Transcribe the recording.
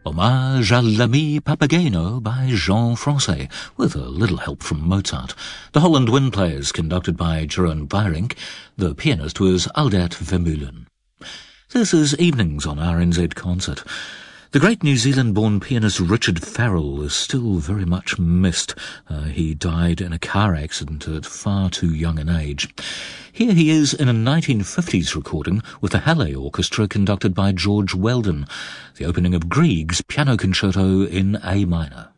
Hommage à l'ami Papageno by Jean Francais, with a little help from Mozart. The Holland Wind Players, conducted by Jeroen Weyrink. The pianist was Aldert Vermeulen. This is Evenings on RNZ Concert. The great New Zealand-born pianist Richard Farrell is still very much missed. He died in a car accident at far too young an age. Here he is in a 1950s recording with the Halle Orchestra conducted by George Weldon, the opening of Grieg's Piano Concerto in A minor.